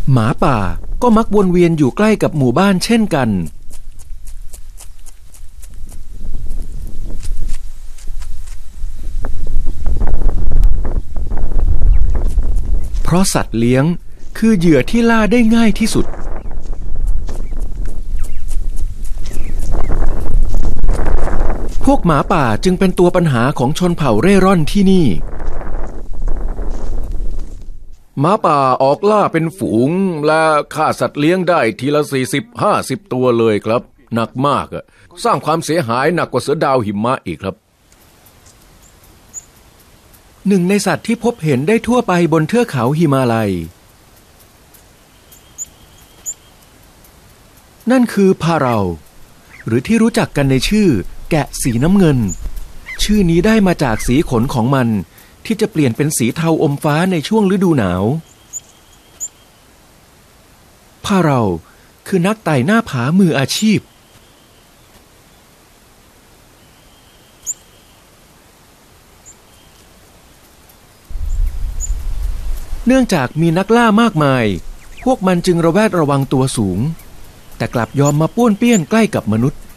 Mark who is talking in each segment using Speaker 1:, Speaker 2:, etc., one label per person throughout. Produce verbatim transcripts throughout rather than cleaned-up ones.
Speaker 1: หมาป่าก็มักวนเวียนอยู่ใกล้กับหมู่บ้านเช่นกันเพราะสัตว์เลี้ยงคือเหยื่อที่ล่าได้ง่ายที่สุดพวกหมาป่าจึงเป็นตัวปัญหาของชนเผ่าเร่ร่อนที่นี่หมาป่าออกล่าเป็นฝูงและฆ่าสัตว์เลี้ยงได้ทีละสี่สิบห้าสิบตัวเลยครับหนักมากอะสร้างความเสียหายหนักกว่าเสือดาวหิมะอีกครับหนึ่งในสัตว์ที่พบเห็นได้ทั่วไปบนเทือกเขาหิมาลัยนั่นคือพาเราหรือที่รู้จักกันในชื่อแกะสีน้ำเงินชื่อนี้ได้มาจากสีขนของมันที่จะเปลี่ยนเป็นสีเทาอมฟ้าในช่วงฤดูหนาวพาเราคือนักไต่หน้าผามืออาชีพเนื่องจากมีนักล่ามากมายพวกมันจึงระแวดระวังตัวสูงแต่กลับยอมมาป้วนเปี้ยนใกล้กับมนุษย์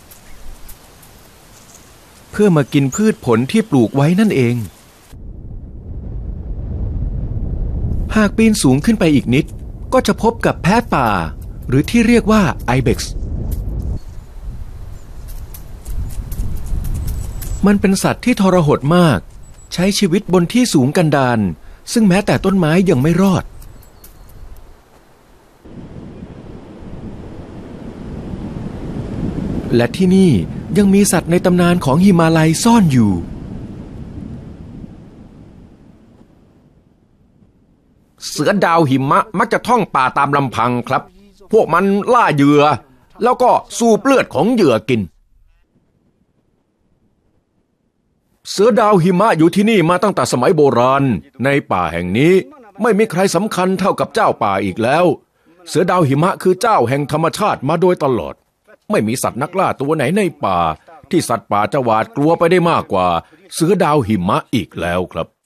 Speaker 1: เพื่อมากินพืชผลที่ปลูกไว้นั่นเองหากปีนสูงขึ้นไปอีกนิดก็จะพบกับแพะป่าหรือที่เรียกว่าไอเบ็กซ์มันเป็นสัตว์ที่ทรหดมากใช้ชีวิตบนที่สูงกันดารซึ่งแม้แต่ต้นไม้ยังไม่รอดและที่นี่ยังมีสัตว์ในตำนานของหิมาลัยซ่อนอยู่
Speaker 2: เสือดาวหิมะมักจะท่องป่าตามลำพังครับพวกมันล่าเหยื่อแล้วก็สูบเลือดของเหยื่อกินเสือดาวหิมะอยู่ที่นี่มาตั้งแต่สมัยโบราณในป่าแห่งนี้ไม่มีใครสำคัญเท่ากับเจ้าป่าอีกแล้วเสือดาวหิมะคือเจ้าแห่งธรรมชาติมาโดยตลอดไม่มีสัตว์นักล่าตัวไหนในป่าที่สัตว์ป่าจะหวาดกลัวไปได้มากกว่าเสือดาวหิมะอีกแล้วครับ